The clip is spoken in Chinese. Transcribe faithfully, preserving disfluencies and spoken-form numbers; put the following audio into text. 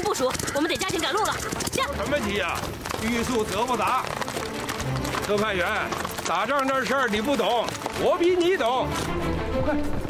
部署，我们得加紧赶路了。下。 什么急呀？欲速则不达。特派员，打仗这事儿你不懂，我比你懂。快！